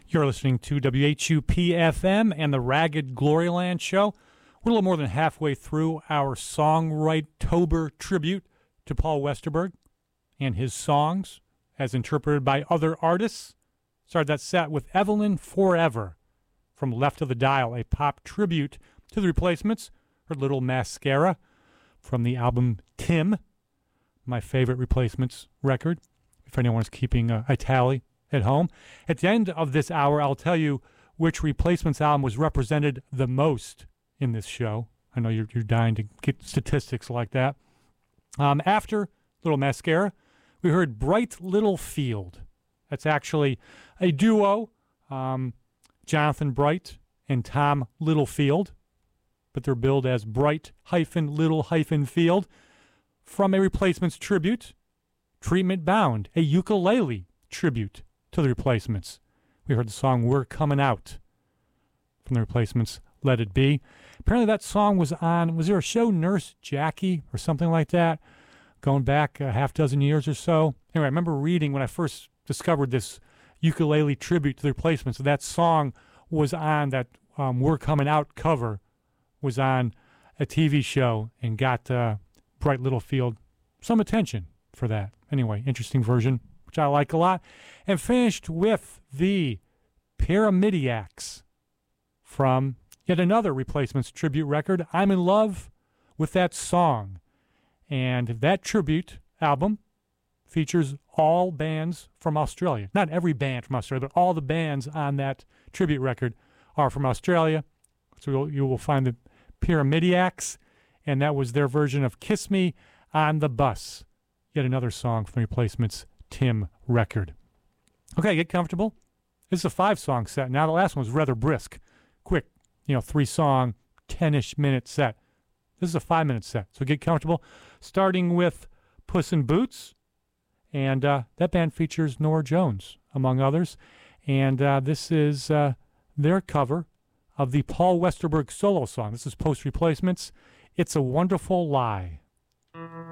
You're listening to WHUP-FM and the Ragged Gloryland Show. We're a little more than halfway through our Songwrite-tober tribute to Paul Westerberg and his songs as interpreted by other artists. Started that set with Evelyn Forever from Left of the Dial, a pop tribute to the Replacements. Her Little Mascara from the album Tim, my favorite Replacements record, if anyone's keeping a tally at home. At the end of this hour, I'll tell you which Replacements album was represented the most in this show. I know you're dying to get statistics like that. After Little Mascara, we heard Bright Little Field. That's actually a duo, Jonathan Bright and Tom Littlefield, but they're billed as Bright-Little-Field, from a Replacements tribute, Treatment Bound, a ukulele tribute to the Replacements. We heard the song We're Coming Out from the Replacements, Let It Be. Apparently that song was there a show, Nurse Jackie or something like that, going back a half dozen years or so? Anyway, I remember reading when I first discovered this ukulele tribute to the Replacements, that song was on that We're Coming Out cover, was on a TV show and got Bright Little Field some attention for that. Anyway, interesting version, which I like a lot. And finished with the Pyramidiacs from yet another Replacements tribute record, I'm in Love with That Song. And that tribute album features all bands from Australia. Not every band from Australia, but all the bands on that tribute record are from Australia. So you will find the Pyramidiacs, and that was their version of Kiss Me on the Bus. Yet another song from the Replacements Tim record. Okay, get comfortable. This is a 5-song set. Now the last one was rather brisk. Quick, 3-song, 10-ish minute set. This is a 5-minute set, so get comfortable. Starting with Puss in Boots, and that band features Norah Jones, among others. And this is their cover of the Paul Westerberg solo song. This is post-Replacements. It's a Wonderful Lie.